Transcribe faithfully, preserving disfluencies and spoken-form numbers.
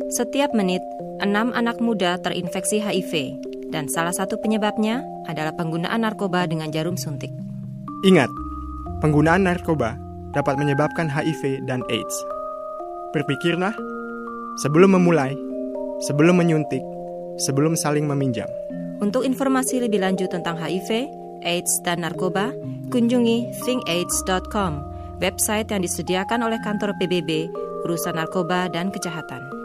Setiap menit, enam anak muda terinfeksi H I V, dan salah satu penyebabnya adalah penggunaan narkoba dengan jarum suntik. Ingat, penggunaan narkoba dapat menyebabkan H I V dan AIDS. Berpikirlah sebelum memulai, sebelum menyuntik, sebelum saling meminjam. Untuk informasi lebih lanjut tentang H I V, AIDS, dan narkoba, kunjungi think aids dot com, website yang disediakan oleh kantor P B B, Urusan Narkoba dan Kejahatan.